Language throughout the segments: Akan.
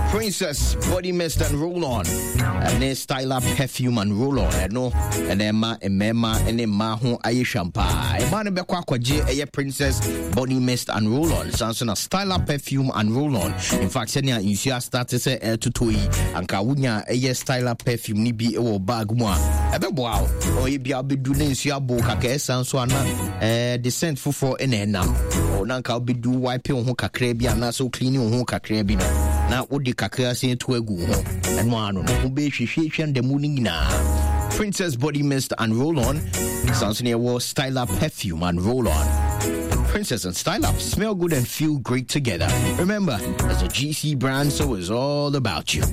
Princess Body Mist and Roll On. And then Styler Perfume and Roll On. And no, and then Emma and then Maho Aye Champa. Emma Bekwa Kwaje Princess Body Mist and Roll On. Samson Styler Perfume and Roll On. In fact, Senya Insia started say to toy and Kawunya Aye Styler Perfume ni bi ewo bag mo. Ebe wow. O ye bi abedu ne nsia bo kaka sanso ana descent fofo enenam. O nanka obedu wipe ho kakra bi ana so clean ho kakra bi no. Na odi kakra se to agu ho. Eno ano no be hwehwehwe the morning na. Princess Body Mist and Roll On. Sounds near was Styler Perfume and Roll On. Princess and Styler smell good and feel great together. Remember, as a GC brand, so it's all about you.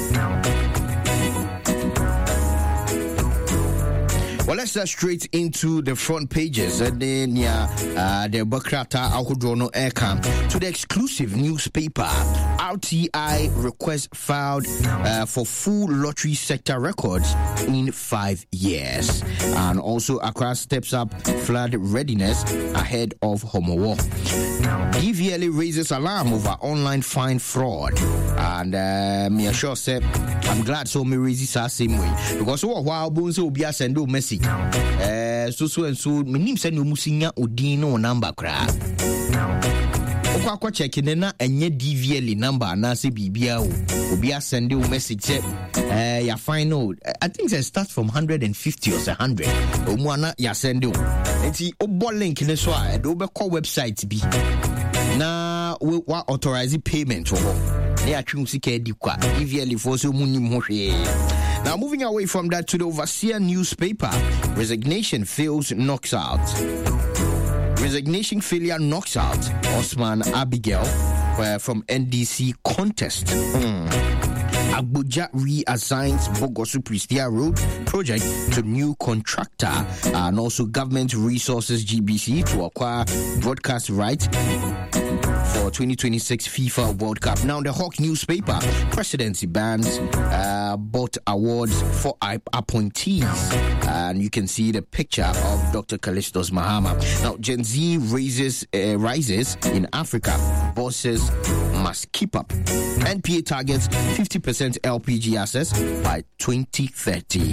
Well, let's start straight into the front pages. And then, the Bakrata Ahodrono Aircam to the exclusive newspaper. RTI request filed for full lottery sector records in 5 years. And also, Accra steps up flood readiness ahead of Homo War. DVLA raises alarm over online fine fraud. And me sure said, I'm glad so me raises the same way. Because while Bones will be a sendo message. So and so me nim say no musinya odin no number kra okwa check na enye DVL number na say bibia o obi a send you message say ya final I think it starts from 150 or 100 omu ana ya send you enti obo link ne so a do be call website bi na we authorize payment ho ya twum sika di kwa DVL for so munim ho hwe. Now, moving away from that to the Overseer newspaper, resignation fails knocks out. Resignation failure knocks out Osman Abigail from NDC contest. Abuja reassigns Bogosu Pristia Road project to new contractor, and also government resources GBC to acquire broadcast rights for 2026 FIFA World Cup. Now, the Hawk newspaper, presidency bans both awards for appointees. And you can see the picture of Dr. Callistus Mahama. Now, Gen Z rises in Africa. Bosses must keep up. NPA targets 50% LPG access by 2030.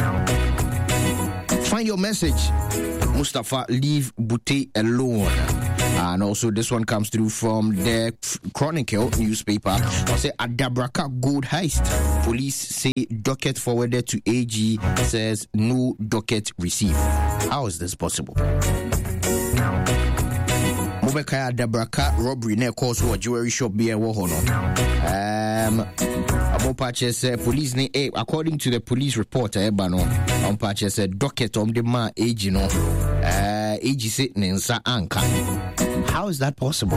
Find your message. Mustafa, leave Bute alone. And also this one comes through from the Chronicle newspaper. I say Adabraka gold heist. Police say docket forwarded to AG, says no docket received. How is this possible? Mobekaya Adabraka robbery near course for jewelry shop be a wohono. Purchase police ne according to the police report bano on purchase docket the ma AG no AG sit nensa anka. How is that possible?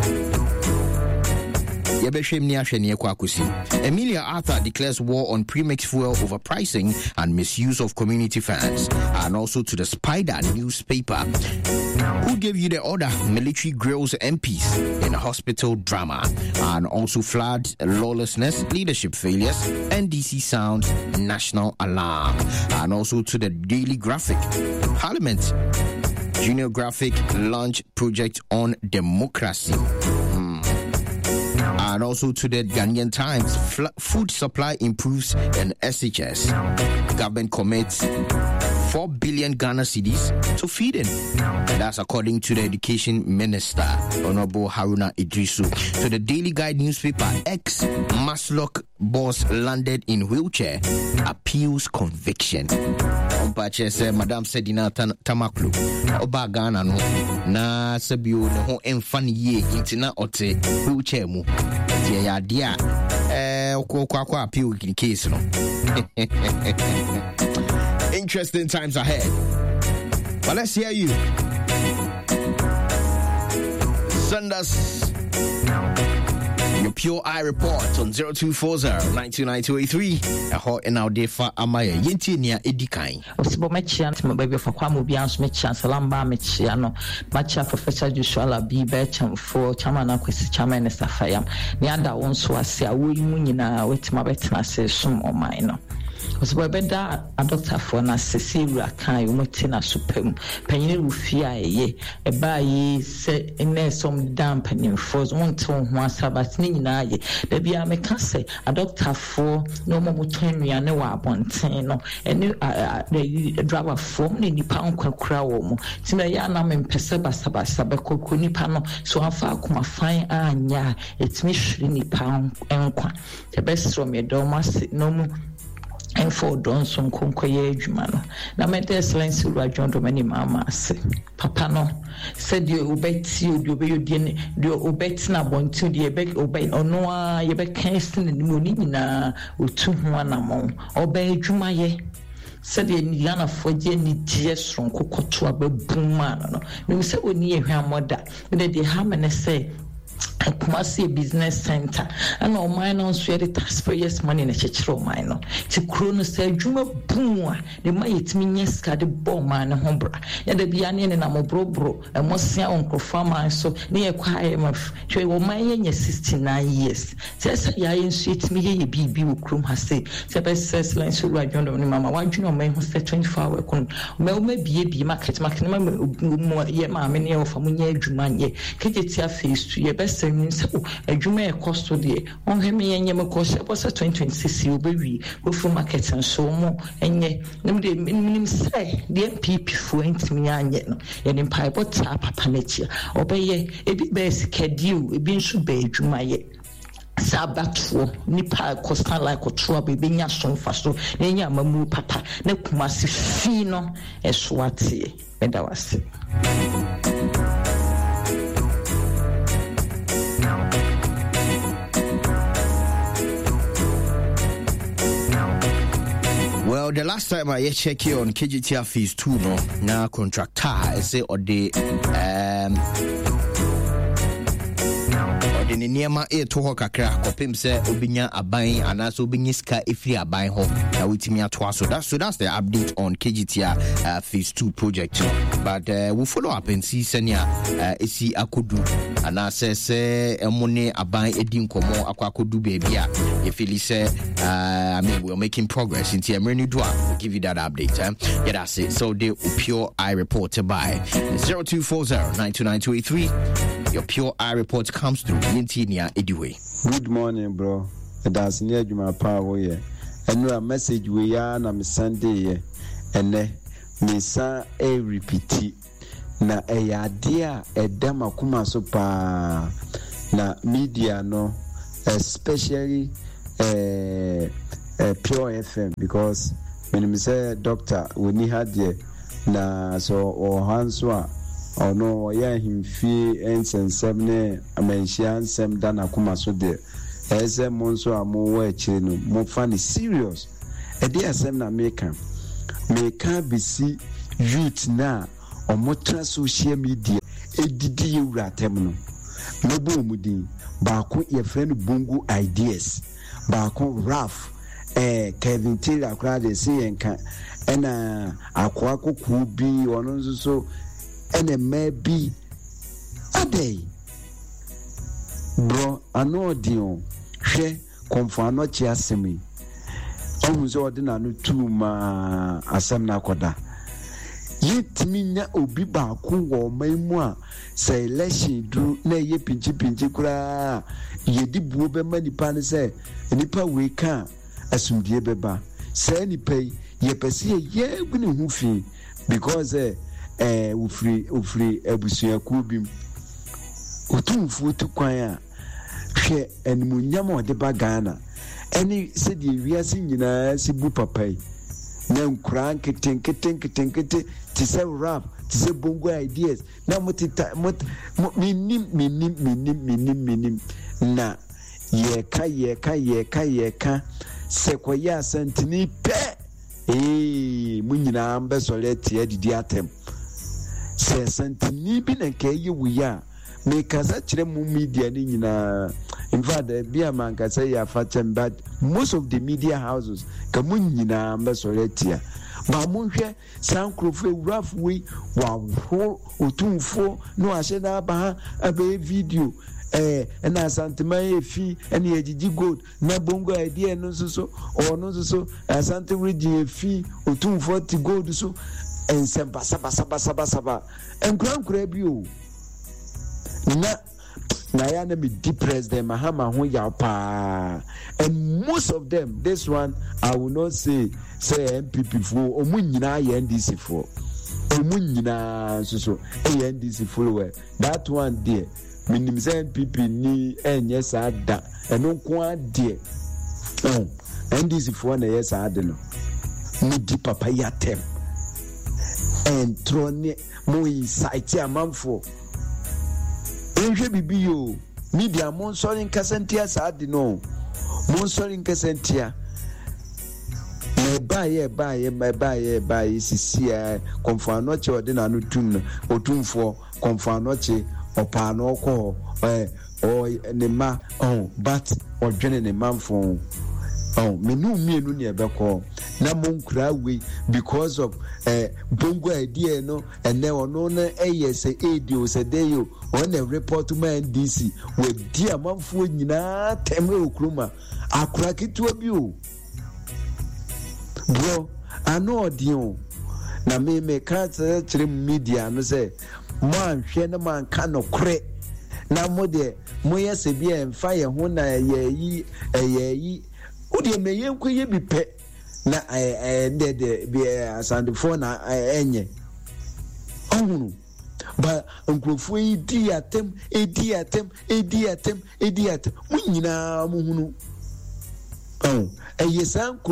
Emilia Arthur declares war on premixed fuel overpricing and misuse of community funds. And also to the Spider newspaper. Who gave you the order? Military grills MPs in a hospital drama. And also flood, lawlessness, leadership failures, NDC sounds national alarm. And also to the Daily Graphic. Parliament Junior Graphic launch project on democracy. And also to the Ghanaian Times, food supply improves and SHS. Government commits 4 billion Ghana cedis to feeding. And that's according to the Education Minister, Honorable Haruna Idrisu. To the Daily Guide newspaper, ex-Maslock boss landed in wheelchair, appeals conviction. Madam Sedina Tamaklu Oba Ghana no na sabio ne ho emfane ye intina ote wheelchair mu tie ya dia kwa appeal in case no. Interesting times ahead, but let's hear you. Send us your Pure Eye report on 0240-929283. A hot and out there for Amaya Yentinia Edikai. Osibo Mechian, baby for Kwamubians, Mechian, Salamba Mechiano, Macha Professor Joshua B. Bercham for Chamana Quest Chaman Safayam. Nianda wants to say, I will munina with my betina say some or mine. because we better a doctor for na Cecilia kan umutina supem panyin rufia eye eba yi se ene some damp panyin for won to ho asabat ni nyina ye da bia me ka se a doctor for no mo mutonua ne wa abonten no ene the driver form ni nipa nkakura wo mo ti me ya na me mpese basabasa be kokko nipa no so afa akoma fan anya etimi hwiri nipa enkwa the best from your domasi no mu and for don some konkoye adwuma no na me the excellence John Domani mama ase papa no said you obeti you obeti na bontu de be obey ono a ye be kansin ni mo ni nyina otu ho anamon obey adwuma ye said ye ni yana foje ni die sonko koto ababuma no me say oni ehwe amoda me de ha me say Kumasi business center and all mine on sweaty taxpayers money in a chechro mine to crono say juma boom the might mean yes the bomb man hombra and the biani and I'm a bro and most say uncle farmer so near quiet of she will my 69 years says ya in sweet me ye be krum has say best says line so right on mama why you know man who say 24 hour con maybe market ye mamma near of a munya juman ye ketia face to your best adwuma e cost de on hemi enye me cost e 2026 you be we from market and so mo enye nim say the MPP fo entimi anye no ye nim pai bota papa na chia obeye ebi be schedule ebi nso be adwuma ye sabatfo nipa costa like otro be nya so faso na nya mamu papa na kumase fi no eso atie beda wase. Well, the last time I checked here on KGTR Phase 2, no, now contractor, I say, or the Niema to Hokakra, or Pim say, Obinya Abain, and also Biniska if you are buying home. Now, with me at twice. So that's the update on KGTR Phase 2 project. But we'll follow up and see Senya Esi Akudu, and I say, Emone Abain Edin Komo Akwakudu baby. If he say, I mean, we're making progress into a many dua. We'll give you that update. Yeah, that's it. So the Pure Eye Report by 0240-929-283. Your Pure Eye Report comes through. Good morning, bro. That's near Juma Power here. And a message we are na Sunday and me sa a repeat na a idea a dama kuma sopa na media no, especially Pure FM, because when me say doctor we need had na so or hanswa or no yeah him fee and seven amenshia sem dana kuma so there ese monso amu we chenu mo fani serious e dey asem na make be see youth na o mo social media edidi yura tem no bo mudin ba ko ye friend bungu ideas ba ko Raf Kevin Taylor crowd dey say enka ena akwa koku bi ono so ene maybe a day bro ano dion hwe konfano chi asemi onzo odina no tuma asem na koda yetimi nya obi ba ko wo maimu a say election du na ye pinchi kura yedi buo be manipa ne say nipa we kan asumdie beba say nipa ye pese ye gune hu fi because ufri ebusuya kubim otumfu tukwan a hwe animunyam ode ba Ghana eni se die wiase nyina se bu papai na nkura nkete ti se rap ti se bongo ideas na minim na yeka se koya santini pe munyina ambe soleti edidi atem se santini bi na kayi wuya me kaza kire mu media ni nyina in fact bia man ka say ya fatem, but most of the media houses ka munyina ambe soleti ba munhwe sankrofo ewrafwe wa ho otumfo no ahye na ba abe video na asantema efi ene yegigi gold na bongo idea no so ono so asante region efi otum 40 gold so ensemba saba enkura bi o na ya na me depressed them mahama ho ya pa, and most of them, this one I will not say MPP for omunyina ya NDC for omunyina so NDC for that one there minim say MPP ni enye sa da eno kwa there NDC for na yes ade no ni di papa ya tem and trone mo insight amanfo enhwe bibi yo media mon sorry nkasentia saade no mon sorry nkasentia baye sisia konfanoche odina no tum no otumfo konfanoche opano ko ne ma but odwene ne manfo menu mienu ne ebeko na monkura we because of bongo idea no ene ono na eyese edio sedeyo on a report to my NDC with dear manfo nyina temre okruma akura kitu abi o bro ano odion na me ka kire media no say mo anhwe na man ka no kre na mo de mo yese bi emfa ye ho na yeyi udi me yenko ye bi pe na de bi asandefo na enye ohunu ba nkrofo yi di atem munyina muhunu eyesa